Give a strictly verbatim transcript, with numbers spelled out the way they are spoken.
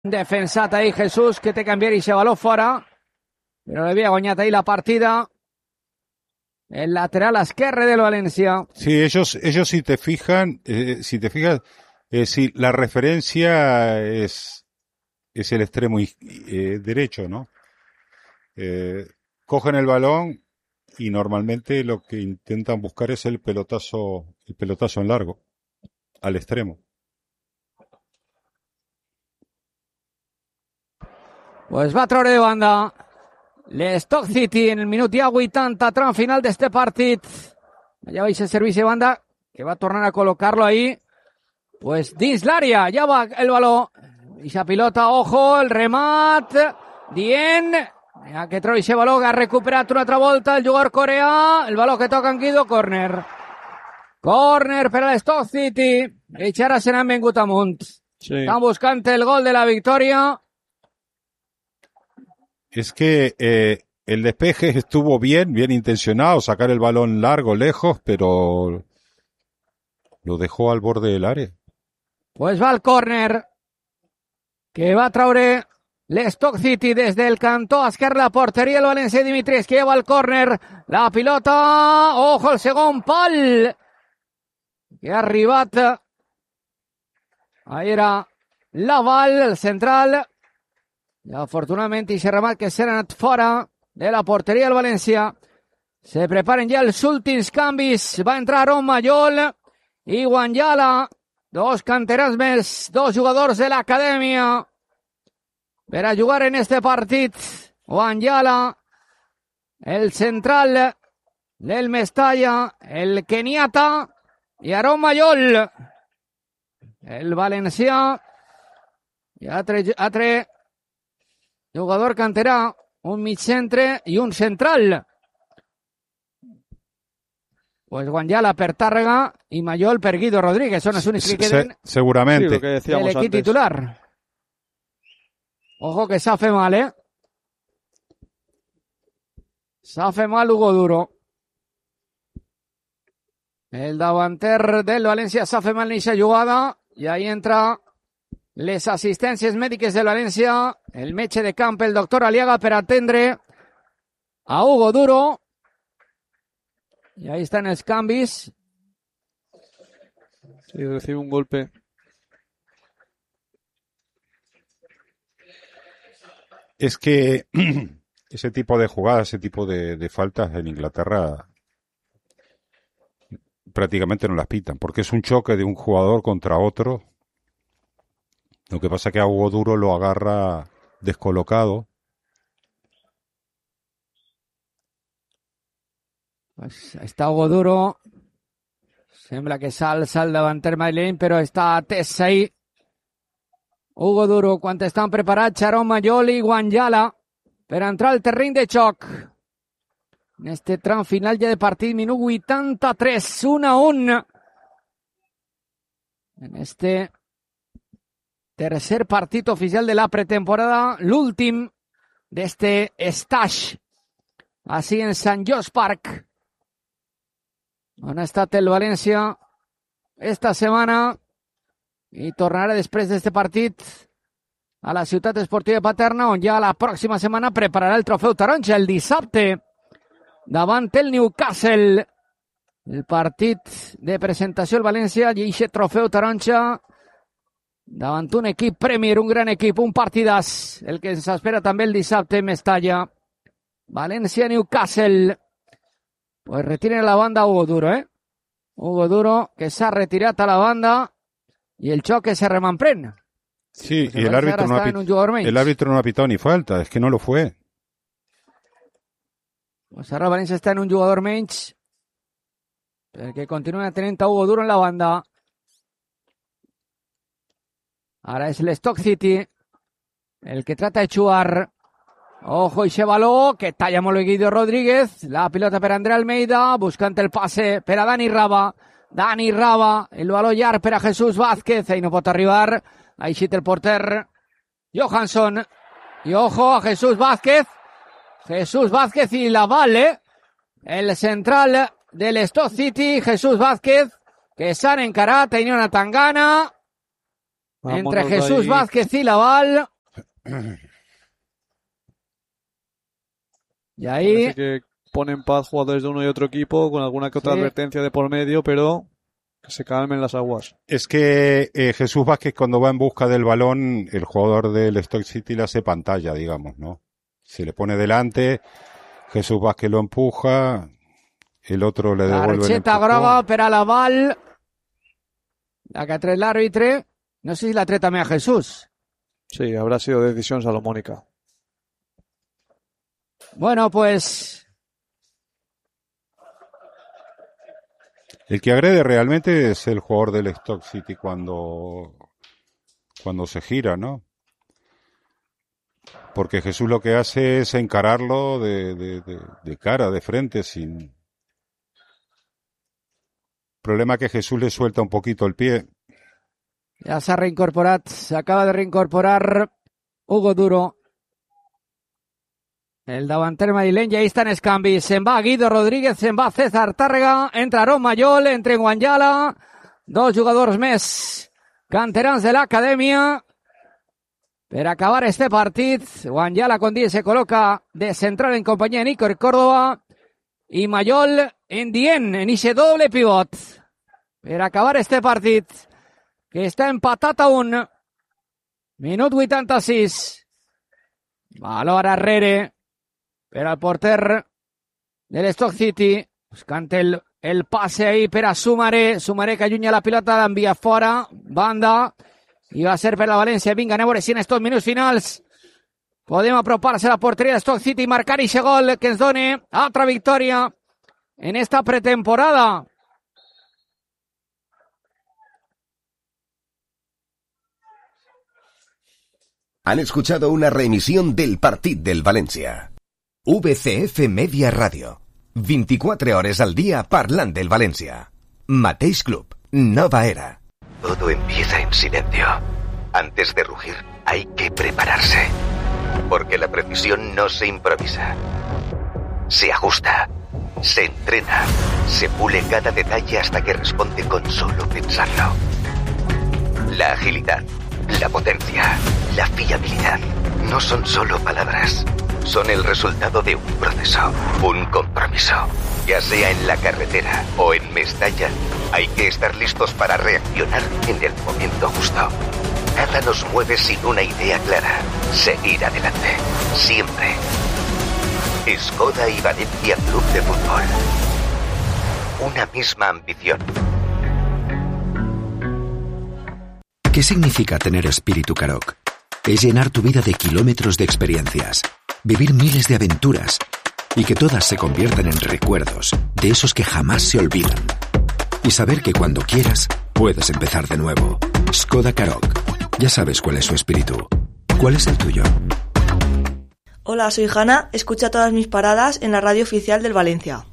defensat ahir Jesús, que té canviar i se baló fora, però l'havia guanyat ahir la partida. El lateral esquerre del Valencia. Sí, ellos, ellos si te fijan, eh, si te fijas, eh, si la referencia es, es el extremo eh, derecho, ¿no? Eh, cogen el balón y normalmente lo que intentan buscar es el pelotazo, el pelotazo en largo, al extremo. Pues va a treure de banda l'Stoke City en el minut ja vuitanta, tram final d'este partit. Allà va aquest servici de banda, que va tornar a col·locar-lo ahí. Pues dins l'àrea, ja va el baló. Ixa pilota, ojo, el remat. Dient, ja que treu aquest baló, que ha recuperat una altra volta el jugador coreà. El baló que toca en Guido, córner. Córner per a l'Stoke City. Ells ara se n'han vengut amunt. Sí. Estan buscant el gol de la victòria. Es que eh, el despeje estuvo bien, bien intencionado, sacar el balón largo, lejos, pero lo dejó al borde del área. Pues va al córner, que va a traure l'Stoke City des del cantó esquerre la porteria el València Dimitris, que lleva el córner, la pilota, ojo el segon pal, que ha arribat, ahí era Laval, el central. I afortunadament i se remat que s'ha anat fora de la porteria del València. Se preparen ja els últims canvis. Va entrar Aaron Mayol i Wanyala, dos canterans més, dos jugadors de l'acadèmia per a jugar en este partit. Wanyala, el central del Mestalla, el keniata, i Aaron Mayol, el valencià, i altre, altre jugador canterà, un mig centre i un central. Pues Wanyala per Tàrrega i Mayol per Guido Rodríguez. Són els únics que queden Se, seguramente. Sí, del equip titular. Ojo que s'ha fet mal, eh? S'ha fet mal Hugo Duro. El davanter del València s'ha fet mal en aquesta jugada i ahí entra les assistències mèdiques del València, el metge de camp, el doctor Aliaga, per atendre a Hugo Duro. Y ahí están los cambios. Sí, recibe un golpe. Es que ese tipo de jugadas, ese tipo de, de faltas en Inglaterra prácticamente no las pitan, porque es un choque de un jugador contra otro. Lo que pasa es que a Hugo Duro lo agarra descolocado. Pues està Hugo Duro. Sembla que s'alça el davanter madrileny, però està atès ahí. Hugo Duro, quan estan preparats Aaron Mayol i Wanyala per entrar al terreny de xoc. En este tram final ja de partit, minut vuitanta-tres, un a un. En este tercer partit oficial de la pretemporada, l'últim d'este stage, així en Sant Jost Park, on ha estat el València esta setmana i tornarà després d'este partit a la ciutat esportiva de Paterna, on ja la pròxima setmana prepararà el trofeu taronja el dissabte davant el Newcastle. El partit de presentació del València i aquest trofeu taronja davant un equip Premier, un gran equip, un partidàs, el que ens espera també el dissabte en Mestalla. València-Newcastle. Pues retiren la banda Hugo Duro, eh? Hugo Duro, que s'ha retirat a la banda i el xoc que se remanprèn. Sí, pues y el árbitro, no ha pit- el árbitro no ha pitado ni falta, es que no lo fue. Pues ara el València està en un jugador menys, perquè continua tenint a Hugo Duro en la banda. Ara és l'Stoke City el que trata de jugar. Ojo ese baló que talla molt bé Guido Rodríguez. La pilota per André Almeida, buscant el passe per a Dani Raba. Dani Raba, el baló llarg per a Jesús Vázquez. Ahí no pot arribar. Ahí xita el porter Johansson. I ojo a Jesús Vázquez. Jesús Vázquez i Laval, eh? El central del Stoke City, Jesús Vázquez, que s'han encarat, tenia una tangana. Entre Jesús ahí. Vázquez y Laval. Y ahí... Parece que pone en paz jugadores de uno y otro equipo con alguna que otra Sí. advertencia de por medio, pero que se calmen las aguas. Es que eh, Jesús Vázquez, cuando va en busca del balón, el jugador del Stoke City le hace pantalla, digamos, ¿no? Se le pone delante, Jesús Vázquez lo empuja, el otro le devuelve el Targeta empujón. groga per a l'aval. La que ha tret l'àrbitre. No sé si l'ha tret també a Jesús. Sí, habrá sido decisión salomónica. Bueno, pues... El que agrede realmente es el jugador del Stoke City cuando, cuando se gira, ¿no? Porque Jesús lo que hace es encararlo de, de, de, de cara, de frente, sin... Problema que Jesús le suelta un poquito el pie. Ja s'ha reincorporat, s'acaba de reincorporar Hugo Duro. El davanter madrileny, i ahí estan els canvis. Se'n va Guido Rodríguez, se'n va César Tàrrega, entra Aaron Mayol, entra Guanyala, dos jugadors més canterans de l'acadèmia. Per acabar este partit, Guanyala, com dic, se col·loca de central en companyia de Nico Córdoba i Mayol en dient, en ese doble pivot. Per acabar este partit, que està empatat a un. Minut vuitanta-sis. Valor arrere per al porter de l'Stoke City. Buscant el, el passe ahí per a Sumaré. Sumaré que allunya la pilota, l'envia fora. Banda. I va ser per la València. Vinga, anem a veure si en estos minuts finals podem apropar-se a la porteria de Stoke City i marcar ese gol que ens done altra victòria en esta pretemporada. Han escuchado una reemisión del Partit del Valencia. V C F Media Radio. veinticuatro horas al día parlant del Valencia. Mateix Club. Nova era. Todo empieza en silencio. Antes de rugir, hay que prepararse. Porque la precisión no se improvisa. Se ajusta. Se entrena. Se pule cada detalle hasta que responde con solo pensarlo. La agilidad, la potencia, la fiabilidad no son solo palabras. Son el resultado de un proceso, un compromiso. Ya sea en la carretera o en Mestalla, hay que estar listos para reaccionar en el momento justo. Nada nos mueve sin una idea clara. Seguir adelante. Siempre. Skoda y Valencia Club de Fútbol. Una misma ambición. ¿Qué significa tener espíritu Karoq? Es llenar tu vida de kilómetros de experiencias, vivir miles de aventuras y que todas se conviertan en recuerdos de esos que jamás se olvidan. Y saber que cuando quieras, puedes empezar de nuevo. Skoda Karoq. Ya sabes cuál es su espíritu. ¿Cuál es el tuyo? Hola, soy Hanna. Escucha todas mis paradas en la radio oficial del Valencia.